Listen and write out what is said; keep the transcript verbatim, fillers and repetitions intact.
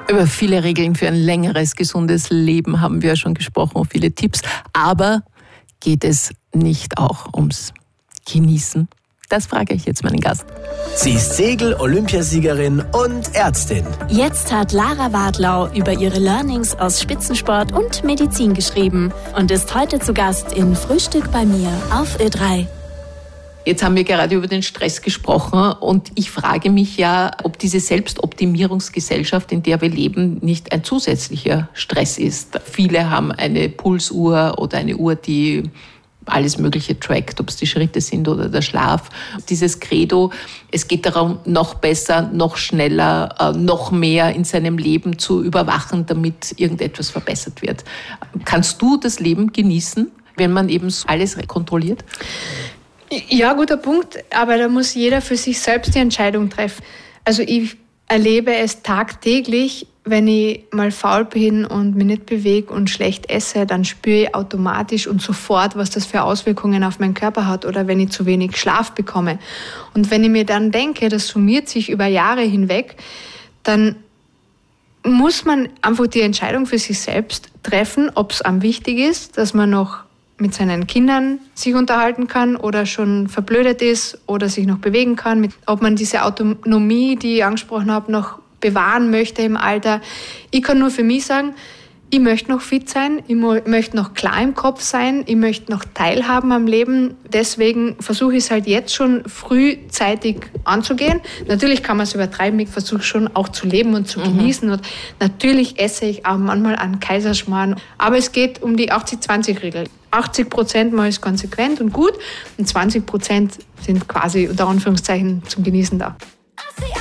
Über viele Regeln für ein längeres, gesundes Leben haben wir schon gesprochen, viele Tipps. Aber geht es nicht auch ums Genießen? Das frage ich jetzt meinen Gast. Sie ist Segel-Olympiasiegerin und Ärztin. Jetzt hat Lara Wadlau über ihre Learnings aus Spitzensport und Medizin geschrieben und ist heute zu Gast in Frühstück bei mir auf Ö drei. Jetzt haben wir gerade über den Stress gesprochen und ich frage mich ja, ob diese Selbstoptimierungsgesellschaft, in der wir leben, nicht ein zusätzlicher Stress ist. Viele haben eine Pulsuhr oder eine Uhr, die alles Mögliche trackt, ob es die Schritte sind oder der Schlaf. Dieses Credo, es geht darum, noch besser, noch schneller, noch mehr in seinem Leben zu überwachen, damit irgendetwas verbessert wird. Kannst du das Leben genießen, wenn man eben alles kontrolliert? Ja, guter Punkt, aber da muss jeder für sich selbst die Entscheidung treffen. Also ich erlebe es tagtäglich, wenn ich mal faul bin und mich nicht bewege und schlecht esse, dann spüre ich automatisch und sofort, was das für Auswirkungen auf meinen Körper hat oder wenn ich zu wenig Schlaf bekomme. Und wenn ich mir dann denke, das summiert sich über Jahre hinweg, dann muss man einfach die Entscheidung für sich selbst treffen, ob es einem wichtig ist, dass man noch mit seinen Kindern sich unterhalten kann oder schon verblödet ist oder sich noch bewegen kann, mit, ob man diese Autonomie, die ich angesprochen habe, noch bewahren möchte im Alter. Ich kann nur für mich sagen, ich möchte noch fit sein, ich möchte noch klar im Kopf sein, ich möchte noch teilhaben am Leben. Deswegen versuche ich es halt jetzt schon frühzeitig anzugehen. Natürlich kann man es übertreiben, ich versuche schon auch zu leben und zu mhm. genießen. Und natürlich esse ich auch manchmal einen Kaiserschmarrn. Aber es geht um die achtzig zwanzig Regel. achtzig Prozent mal ist konsequent und gut und zwanzig Prozent sind quasi unter Anführungszeichen zum Genießen da.